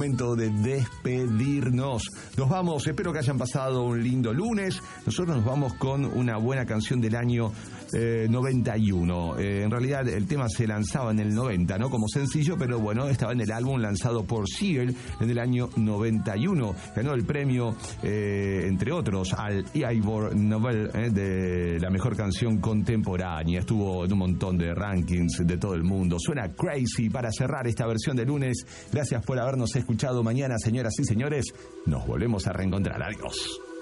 momento de despedirnos. Nos vamos, espero que hayan pasado un lindo lunes. Nosotros nos vamos con una buena canción del año 91. En realidad el tema se lanzaba en el 90, ¿no? Como sencillo, pero bueno, estaba en el álbum lanzado por Seal en el año 91. Ganó el premio, entre otros, al Ivor Nobel de la mejor canción contemporánea. Estuvo en un montón de rankings de todo el mundo. Suena Crazy para cerrar esta versión de lunes. Gracias por habernos escuchado. Mañana, señoras y señores, nos volvemos a reencontrar. Adiós.